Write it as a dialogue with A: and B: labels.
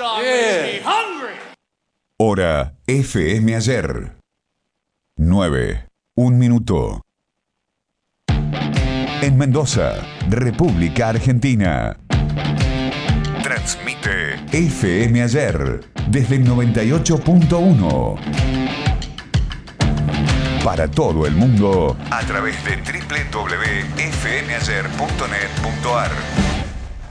A: Hora FM Ayer. 9, 1 minuto. En Mendoza, República Argentina. Transmite FM Ayer desde el 98.1. Para todo el mundo a través de www.fmayer.net.ar.